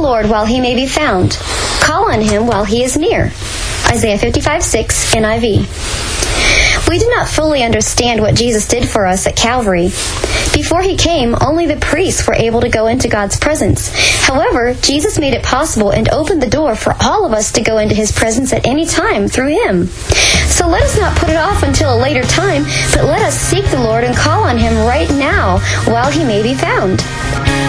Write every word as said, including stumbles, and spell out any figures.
Lord while he may be found. Call on him while he is near. Isaiah fifty-five six, N I V. We do not fully understand what Jesus did for us at Calvary. Before he came, only the priests were able to go into God's presence. However, Jesus made it possible and opened the door for all of us to go into his presence at any time through him. So let us not put it off until a later time, but let us seek the Lord and call on him right now while he may be found.